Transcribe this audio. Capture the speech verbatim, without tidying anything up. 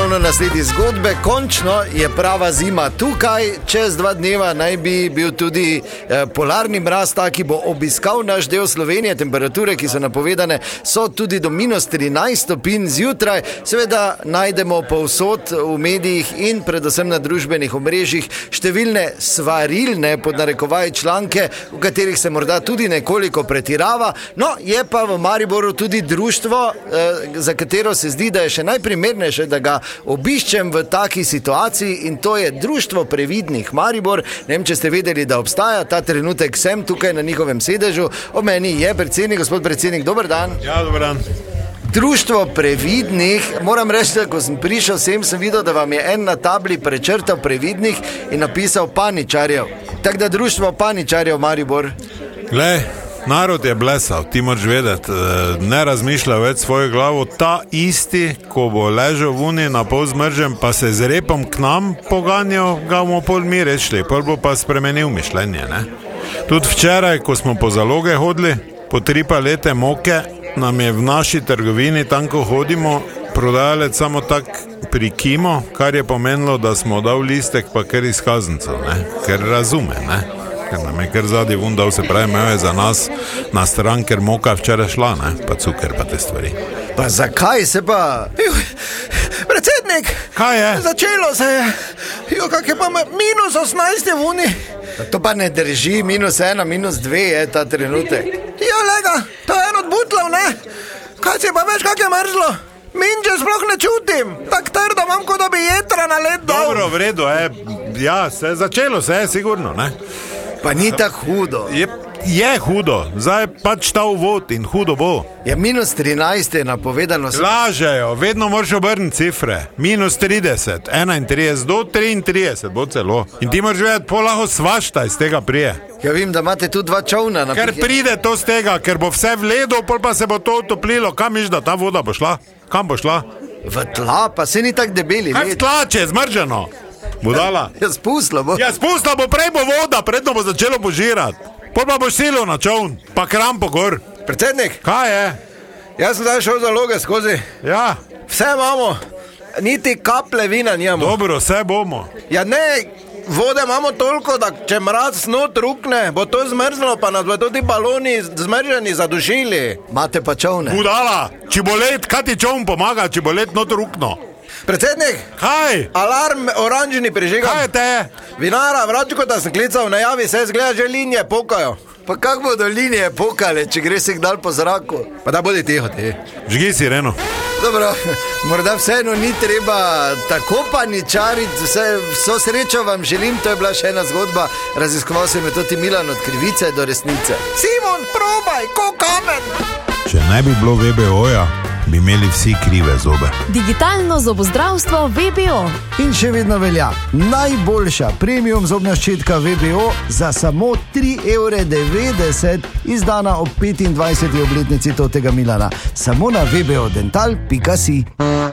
ponovno nasledi zgodbe. Končno je prava zima tukaj. Čez dva dneva naj bi bil tudi eh, polarni mraz, ta, ki bo obiskal naš del Slovenije. Temperature, ki so napovedane, so tudi do minus trinajst stopinj zjutraj. Seveda najdemo povsod v medijih in predvsem na družbenih omrežjih številne svarilne pod narekovaj članke, v katerih se morda tudi nekoliko pretirava. No, je pa v Mariboru tudi društvo, eh, za katero se zdi, da je še najprimernejše, da ga obiščem v taki situaciji, in to je Društvo previdnih Maribor. Ne vem, če ste vedeli, da obstaja. Ta trenutek sem tukaj na njihovem sedežu. O meni je predsednik, gospod predsednik, dober dan. Ja, dober dan. Društvo previdnih, moram reči, da ko sem prišel sem, sem videl, da vam je en na tabli prečrtal previdnih in napisal paničarjev. Tako da Društvo paničarjev Maribor. Glej, narod je blesal, ti moraš vedeti, ne razmišlja več svojo glavo. Ta isti, ko bo ležal vuni na pol zmržen, pa se z repom k nam poganjal, ga bomo pol mi rešli, pol bo pa spremenil mišljenje, ne? Tudi včeraj, ko smo po zaloge hodili, po tri palete moke, nam je v naši trgovini, tam ko hodimo, prodajalec samo tak prikimo, kar je pomenilo, da smo dal listek pa kar izkaznico, ne? Ker razume, ne? Ker nam je kar zadnji vun dal, se pravi, imel je za nas na stran, ker moka včeraj šla, ne? Pa cuker, pa te stvari. Pa zakaj se pa... Predsednik! Kaj je? Začelo se je. Jo, kak je pa minus osemnajst je vuni. To pa ne drži, minus ena, minus dve je ta trenutek. Jo, lega, to je en od butlov, ne? Kaj si pa veš, kak je mrzlo? Minče sploh ne čutim. Tak trdo imam, kot da bi jetra na led dal. Dobro, v redu, je. Ja, se začelo se je, sigurno, ne? Pa ni tako hudo. Je, je hudo, zdaj pač ta uvod in hudo bo. Ja, minus trinajst je napovedano. Lažejo, vedno moraš obrniti cifre. Minus trideset, enaintrideset, do triintrideset bo celo. In ti moraš vedeti, pol lahko svašta iz tega prije. Ja, vem, da imate tu dva čovna. Ker pride to z tega, ker bo vse v ledu, pol pa se bo to utoplilo. Kam miš, da ta voda bo šla? Kam bo šla? V tla, pa se ni tak debeli. Kaj v tla, če je zmrženo? Budala? Ja, spustila bo. Ja, spustila bo, prej bo voda, predno bo začelo požirati. Pol pa boš silil na čovn, pa krampo gor. Predsednik? Kaj je? Jaz sem zdaj šel zaloge skozi. Ja. Vse imamo, niti kaple vina nijamo. Dobro, vse bomo. Ja ne, vode imamo toliko, da če mraz not rukne, bo to zmrzlo, pa nas bo tudi baloni zmrženi zadušili. Mate pa čovne. Budala, če bo let, kaj ti čovn pomaga, če bo let not rukno? Predsednik! Kaj? Alarm oranžni prižigam. Kaj je te? Vinara, vračko, da sem klical, najavi se, zgleda, že linije pokajo. Pa kak bodo linije pokale, če gre signal po zraku? Pa da bodi tiho, ti. Žgi sireno. Dobro, morda vseeno ni treba tako paničariti, vse, vso srečo vam želim, to je bila še ena zgodba, raziskoval sem je tudi Milan od krivice do resnice. Simon, probaj, ko kamen! Če ne bi bilo V B O-ja, bi imeli vsi krive zobe. Digitalno zobozdravstvo V B O. In še vedno velja najboljša premium zobna ščetka V B O za samo tri evre devetdeset, izdana ob petindvajseti obletnici totega Milana. Samo na v b o dental pika si.